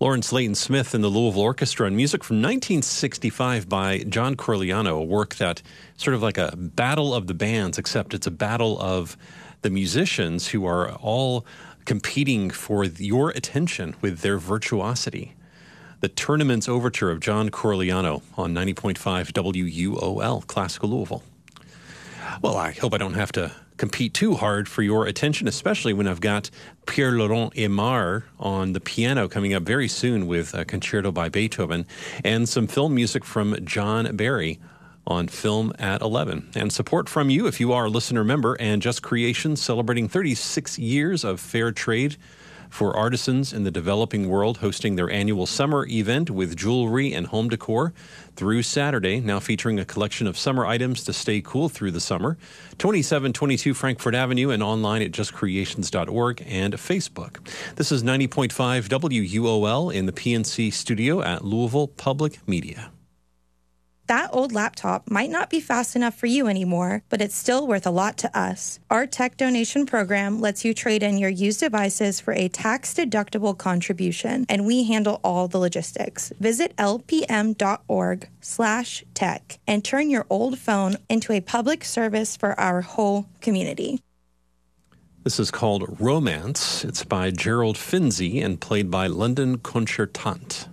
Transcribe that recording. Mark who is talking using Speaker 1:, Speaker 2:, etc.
Speaker 1: Lawrence Layton Smith and the Louisville Orchestra, and music from 1965 by John Corigliano, a work that sort of like a battle of the bands, except it's a battle of the musicians who are all competing for your attention with their virtuosity. The Tournament's Overture of John Corigliano on 90.5 WUOL, Classical Louisville. Well, I hope I don't have to compete too hard for your attention, especially when I've got Pierre-Laurent Aimard on the piano coming up very soon with a concerto by Beethoven, and some film music from John Barry on Film at 11. And support from you if you are a listener member, and Just Creations celebrating 36 years of fair trade for artisans in the developing world, hosting their annual summer event with jewelry and home decor through Saturday, now featuring a collection of summer items to stay cool through the summer. 2722 Frankfort Avenue and online at justcreations.org and Facebook. This is 90.5 WUOL in the PNC studio at Louisville Public Media.
Speaker 2: That old laptop might not be fast enough for you anymore, but it's still worth a lot to us. Our tech donation program lets you trade in your used devices for a tax-deductible contribution, and we handle all the logistics. Visit lpm.org/tech and turn your old phone into a public service for our whole community.
Speaker 1: This is called Romance. It's by Gerald Finzi and played by London Concertant.